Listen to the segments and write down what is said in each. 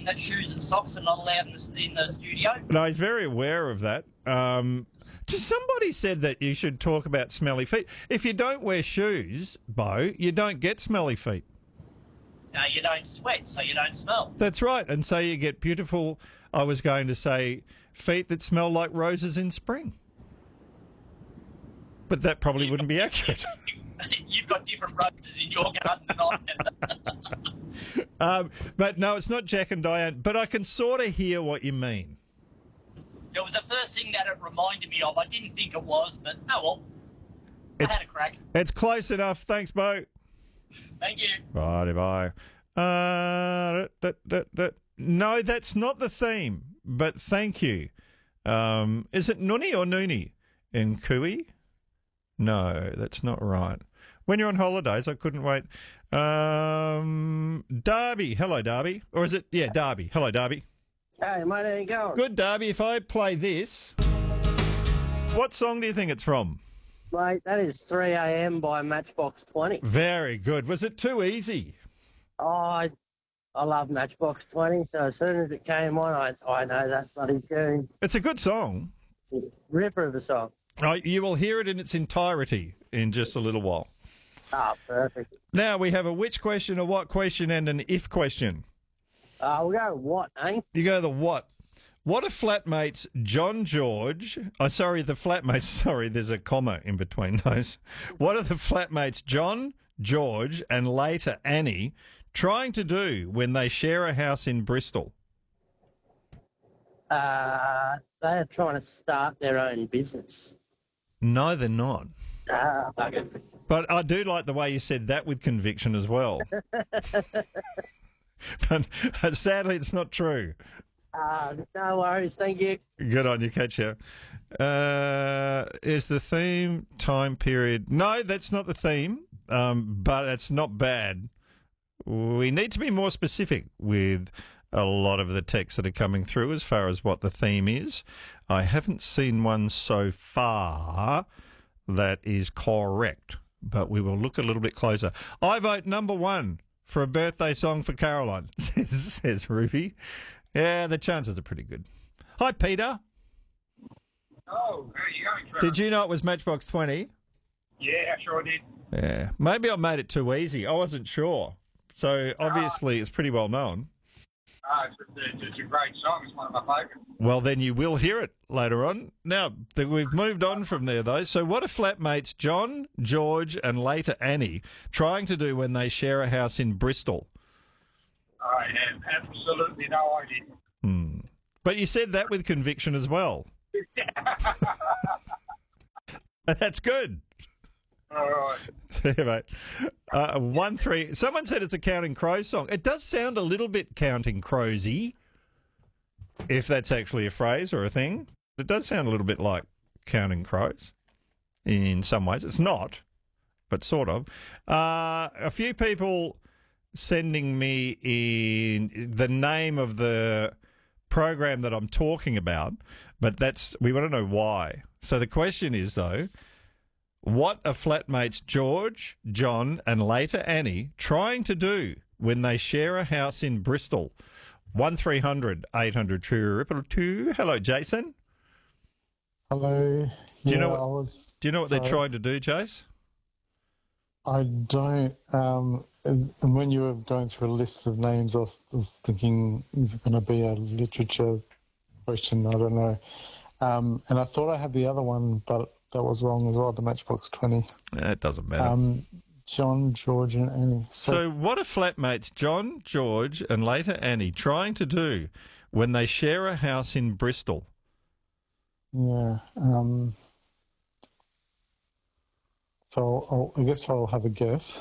saying that shoes and socks are not allowed in the studio? No, he's very aware of that. Just somebody said that you should talk about smelly feet. If you don't wear shoes, Bo, you don't get smelly feet. No, you don't sweat, so you don't smell. That's right. And so you get beautiful, I was going to say, feet that smell like roses in spring. But that probably wouldn't be accurate. You've got different roses in your garden than I have. But no, it's not Jack and Diane. But I can sort of hear what you mean. It was the first thing that it reminded me of. I didn't think it was, but oh well. I had a crack. It's close enough. Thanks, Bo. Thank you. Bye. No, that's not the theme, but thank you. Is it Nuni or Noonie in Kui? No, that's not right. When you're on holidays, I couldn't wait. Darby. Hello, Darby. Or is it? Yeah, Darby. Hello, Darby. Hey, mate, how you going? Good, Darby. If I play this, what song do you think it's from? Mate, that is 3 a.m. by Matchbox 20. Very good. Was it too easy? Oh, I love Matchbox 20, so as soon as it came on, I know that bloody tune. It's a good song. Ripper of a song. Oh, you will hear it in its entirety in just a little while. Ah, perfect. Now we have a which question, a what question, and an if question. We'll go what, eh? You go the what. What are flatmates John George... Oh, sorry, the flatmates... Sorry, there's a comma in between those. What are the flatmates John, George, and later Annie trying to do when they share a house in Bristol? They're trying to start their own business. No, they're not. Okay. But I do like the way you said that with conviction as well. But sadly, it's not true. No worries, thank you. Good on you, Catcher. Is the theme time period? No, that's not the theme, but it's not bad. We need to be more specific with a lot of the texts that are coming through as far as what the theme is. I haven't seen one so far that is correct, but we will look a little bit closer. I vote number one for a birthday song for Caroline, says Ruby. Yeah, the chances are pretty good. Hi, Peter. Oh, how are you going, Trevor? Did you know it was Matchbox 20? Yeah, I sure did. Yeah. Maybe I made it too easy. I wasn't sure. So, obviously, it's pretty well known. It's a great song. It's one of my favourites. Well, then you will hear it later on. Now, we've moved on from there, though. So what are flatmates John, George, and later Annie trying to do when they share a house in Bristol? I have absolutely no idea. But you said that with conviction as well. That's good. All right. Yeah, mate. 1-3. Someone said it's a Counting Crows song. It does sound a little bit Counting Crowsy, if that's actually a phrase or a thing. It does sound a little bit like Counting Crows in some ways. It's not, but sort of. A few people sending me in the name of the program that I'm talking about, but we want to know why. So the question is, though, what are flatmates George, John, and later Annie trying to do when they share a house in Bristol? 1300 800 2. Hello, Jason. Hello. Do you know what sorry. they're trying to do, Jace? I don't. And when you were going through a list of names, I was thinking, is it going to be a literature question? I don't know. And I thought I had the other one, but that was wrong as well, the Matchbox 20. It doesn't matter. John, George, and Annie. So what are flatmates John, George, and later Annie trying to do when they share a house in Bristol? Yeah. So I guess I'll have a guess.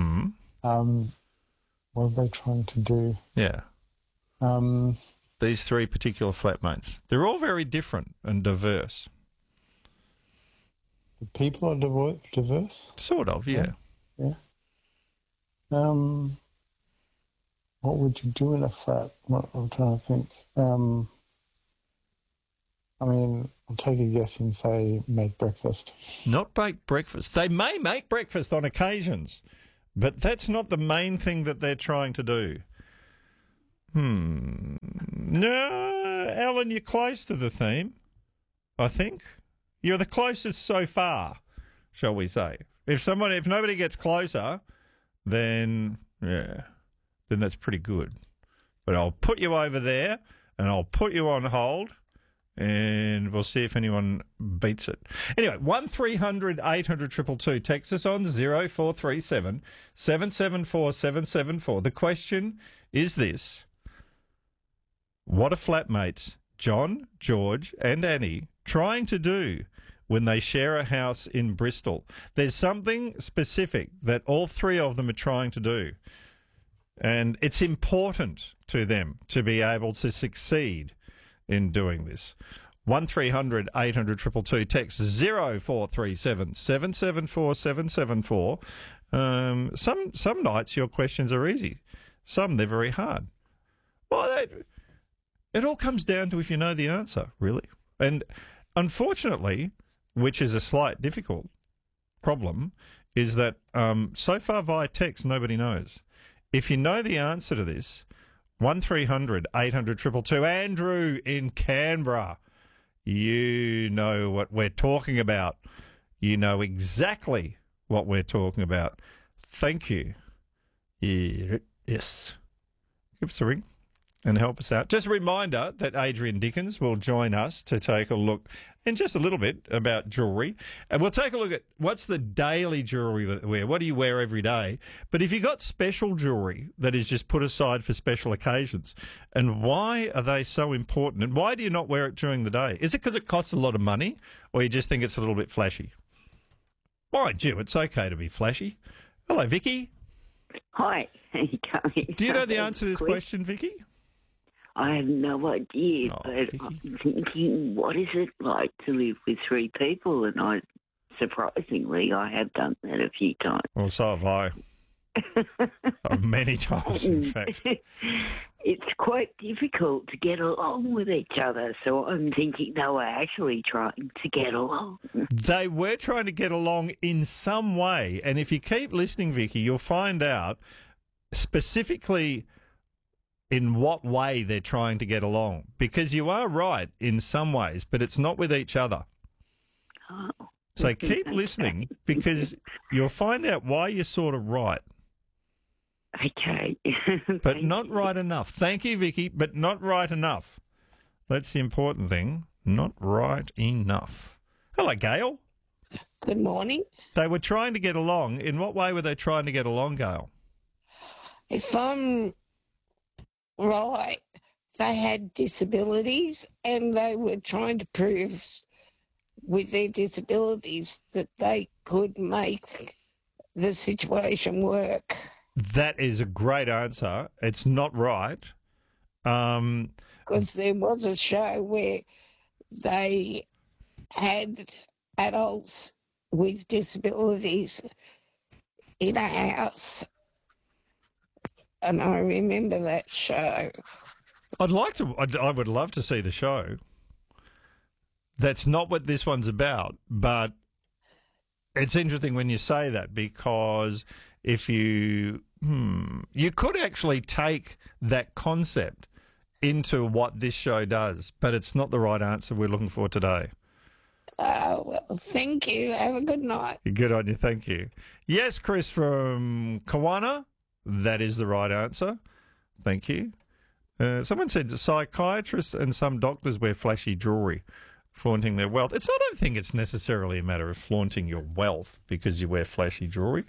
What are they trying to do? Yeah. These three particular flatmates. They're all very different and diverse. The people are diverse? Sort of, yeah. Yeah. What would you do in a flat? I'm trying to think. I'll take a guess and say make breakfast. Not make breakfast. They may make breakfast on occasions, but that's not the main thing that they're trying to do. No, Alan, you're close to the theme, I think. You're the closest so far, shall we say. If nobody gets closer, then that's pretty good. But I'll put you over there and I'll put you on hold and we'll see if anyone beats it. Anyway, 1300 800 222. Text us on 0437 774 774. The question is this. What are flatmates John, George and Annie trying to do when they share a house in Bristol? There's something specific that all three of them are trying to do. And it's important to them to be able to succeed in doing this. 1300 800 222. Text 0437 774 774. Some nights your questions are easy. Some they're very hard. Well, it all comes down to if you know the answer, really. And unfortunately, which is a slight difficult problem, is that so far via text nobody knows. If you know the answer to this, 1300 800 222. Andrew in Canberra, you know what we're talking about. You know exactly what we're talking about. Thank you. Yes. Give us a ring and help us out. Just a reminder that Adrian Dickens will join us to take a look in just a little bit about jewellery. And we'll take a look at what's the daily jewellery that you wear. What do you wear every day? But if you've got special jewellery that is just put aside for special occasions, and why are they so important? And why do you not wear it during the day? Is it because it costs a lot of money, or you just think it's a little bit flashy? Mind you, it's okay to be flashy. Hello, Vicky. Hi. How you going? Do you know the answer to this question, Vicky? I have no idea, but Vicky. I'm thinking, what is it like to live with three people? And surprisingly, I have done that a few times. Well, so have I. Many times, in fact. It's quite difficult to get along with each other, so I'm thinking they were actually trying to get along. They were trying to get along in some way, and if you keep listening, Vicky, you'll find out specifically in what way they're trying to get along. Because you are right in some ways, but it's not with each other. Oh, so keep listening, because you'll find out why you're sort of right. Okay. But not right enough. Thank you, Vicky, but not right enough. That's the important thing. Not right enough. Hello, Gail. Good morning. They were trying to get along. In what way were they trying to get along, Gail? If I'm right, they had disabilities and they were trying to prove with their disabilities that they could make the situation work. That is a great answer. It's not right. Because there was a show where they had adults with disabilities in a house. And I remember that show. I would love to see the show. That's not what this one's about, but it's interesting when you say that, because if you could actually take that concept into what this show does, but it's not the right answer we're looking for today. Well, thank you. Have a good night. Good on you. Thank you. Yes, Chris from Kawana. That is the right answer. Thank you. Someone said psychiatrists and some doctors wear flashy jewellery, flaunting their wealth. I don't think it's necessarily a matter of flaunting your wealth because you wear flashy jewellery.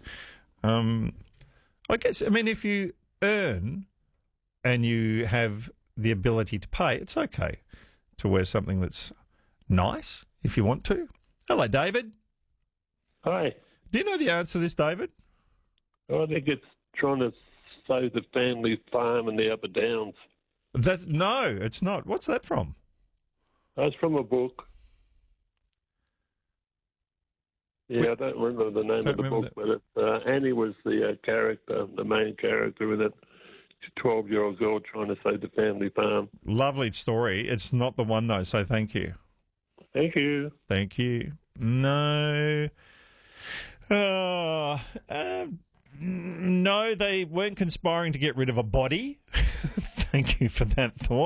I guess, if you earn and you have the ability to pay, it's okay to wear something that's nice if you want to. Hello, David. Hi. Do you know the answer to this, David? I think it's trying to save the family farm in the Upper Downs. No, it's not. What's that from? That's from a book. Yeah, I don't remember the name of the book, but Annie was the character, the main character with it. 12-year-old girl trying to save the family farm. Lovely story. It's not the one, though, so thank you. Thank you. Thank you. No. No, they weren't conspiring to get rid of a body. Thank you for that thought.